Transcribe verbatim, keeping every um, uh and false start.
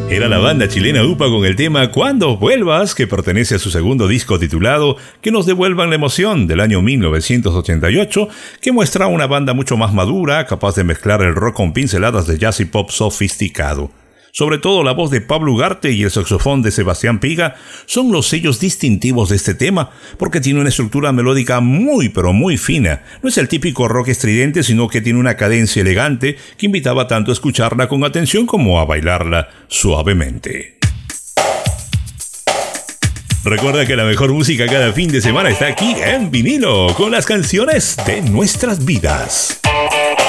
Era la banda chilena UPA con el tema Cuando Vuelvas, que pertenece a su segundo disco titulado Que nos devuelvan la emoción, del año mil novecientos ochenta y ocho, que muestra una banda mucho más madura, capaz de mezclar el rock con pinceladas de jazz y pop sofisticado. Sobre todo la voz de Pablo Ugarte y el saxofón de Sebastián Piga son los sellos distintivos de este tema, porque tiene una estructura melódica muy pero muy fina. No es el típico rock estridente, sino que tiene una cadencia elegante que invitaba tanto a escucharla con atención como a bailarla suavemente. Recuerda que la mejor música cada fin de semana está aquí en vinilo, con las canciones de nuestras vidas.